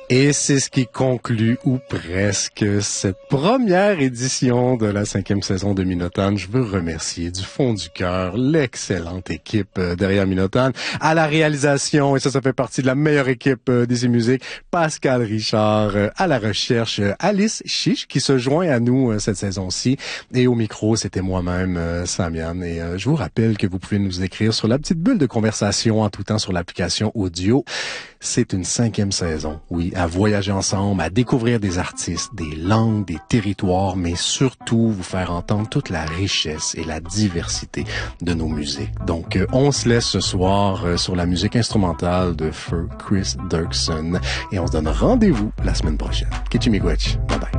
Et c'est ce qui conclut, ou presque, cette première édition de la 5e saison de Minotone. Je veux remercier du fond du cœur l'excellente équipe derrière Minotone. À la réalisation, et ça fait partie de la meilleure équipe d'Ici Musique, Pascal Richard. À la recherche, Alice Chiche, qui se joint à nous cette saison-ci. Et au micro, c'était moi-même, Samian. Et je vous rappelle que vous pouvez nous écrire sur la petite bulle de conversation en tout temps sur l'application audio. C'est une 5e saison, oui, à voyager ensemble, à découvrir des artistes, des langues, des territoires, mais surtout vous faire entendre toute la richesse et la diversité de nos musiques. Donc, on se laisse ce soir sur la musique instrumentale de feu Chris Dirksen et on se donne rendez-vous la semaine prochaine. Kichimigwech, bye bye.